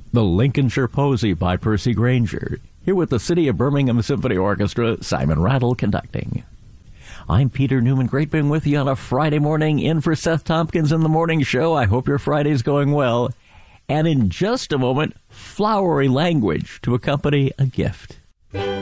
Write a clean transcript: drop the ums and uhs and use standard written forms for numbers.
The Lincolnshire Posy by Percy Granger. Here with the City of Birmingham Symphony Orchestra, Simon Rattle conducting. I'm Peter Newman. Great being with you on a Friday morning, in for Seth Tompkins in the Morning Show. I hope your Friday's going well. And in just a moment, flowery language to accompany a gift.